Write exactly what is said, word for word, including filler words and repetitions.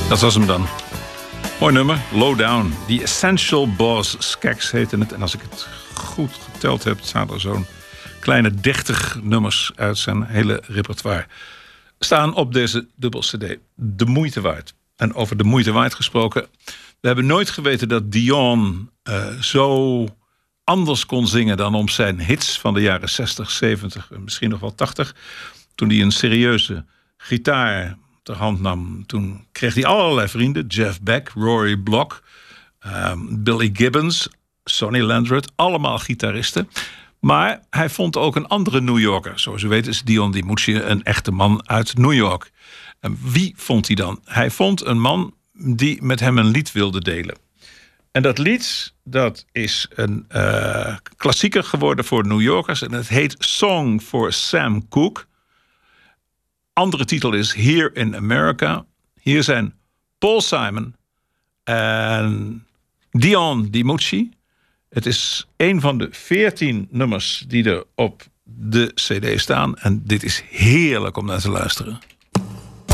Dat was hem dan. Mooi nummer, Low Down. The Essential Boss Skeks heette het. En als ik het goed geteld heb, staan er zo'n kleine dertig nummers uit zijn hele repertoire. Staan op deze dubbel cd. De moeite waard. En over de moeite waard gesproken. We hebben nooit geweten dat Dion uh, zo anders kon zingen dan om zijn hits van de jaren zestig, zeventig en misschien nog wel tachtig. Toen hij een serieuze gitaar ter hand nam, toen kreeg hij allerlei vrienden. Jeff Beck, Rory Block, um, Billy Gibbons, Sonny Landreth. Allemaal gitaristen. Maar hij vond ook een andere New Yorker. Zoals u weet is Dion DiMucci een echte man uit New York. En wie vond hij dan? Hij vond een man die met hem een lied wilde delen. En dat lied, dat is een uh, klassieker geworden voor New Yorkers. En het heet Song for Sam Cooke. Andere titel is Here in America. Hier zijn Paul Simon en Dion DiMucci. Het is een van de veertien nummers die er op de cd staan. En dit is heerlijk om naar te luisteren.